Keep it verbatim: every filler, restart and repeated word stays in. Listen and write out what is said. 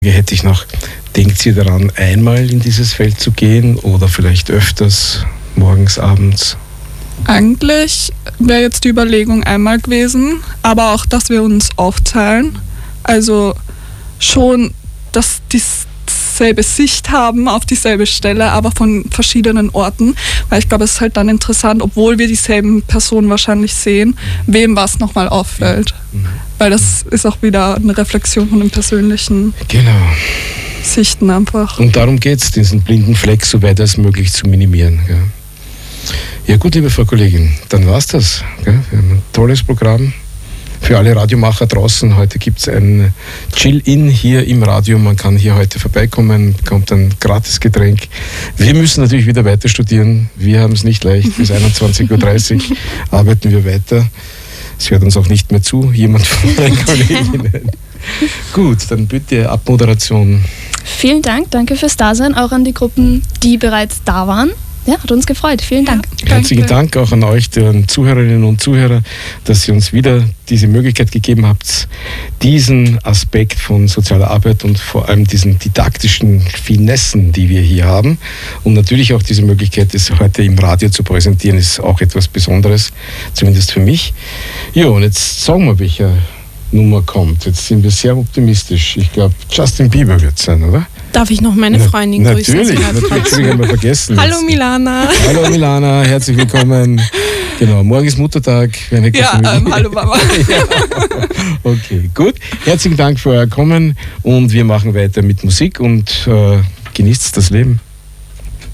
Hätte ich noch, denkt ihr daran, einmal in dieses Feld zu gehen oder vielleicht öfters, morgens, abends? Eigentlich wäre jetzt die Überlegung einmal gewesen, aber auch, dass wir uns aufteilen. Also schon, dass die dieselbe Sicht haben auf dieselbe Stelle, aber von verschiedenen Orten. Weil ich glaube, es ist halt dann interessant, obwohl wir dieselben Personen wahrscheinlich sehen, wem was nochmal auffällt. Mhm. Weil das ist auch wieder eine Reflexion von den persönlichen genau. Sichten einfach. Und darum geht es, diesen blinden Fleck so weit als möglich zu minimieren. Gell? Ja gut, liebe Frau Kollegin, dann war's das. Gell? Wir haben ein tolles Programm. Für alle Radiomacher draußen, heute gibt es ein Chill-In hier im Radio. Man kann hier heute vorbeikommen, bekommt ein gratis Getränk. Wir müssen natürlich wieder weiter studieren. Wir haben es nicht leicht. Bis einundzwanzig Uhr dreißig arbeiten wir weiter. Es hört uns auch nicht mehr zu, jemand von den Kolleginnen. Gut, dann bitte Abmoderation. Vielen Dank, danke fürs Dasein, auch an die Gruppen, die bereits da waren. Ja, hat uns gefreut. Vielen Dank. Ja, herzlichen Dank auch an euch, den Zuhörerinnen und Zuhörer, dass ihr uns wieder diese Möglichkeit gegeben habt, diesen Aspekt von sozialer Arbeit und vor allem diesen didaktischen Finessen, die wir hier haben, und natürlich auch diese Möglichkeit, das heute im Radio zu präsentieren, ist auch etwas Besonderes, zumindest für mich. Ja, und jetzt sagen wir, welcher Nummer kommt. Jetzt sind wir sehr optimistisch. Ich glaube, Justin Bieber wird es sein, oder? Darf ich noch meine Freundin Na, grüßen? Natürlich, natürlich haben wir vergessen. Hallo jetzt. Milana. Hallo Milana, herzlich willkommen. Genau, morgen ist Muttertag. Ja, ähm, hallo Mama. Ja. Okay, gut. Herzlichen Dank für euer Kommen und wir machen weiter mit Musik und äh, genießt das Leben.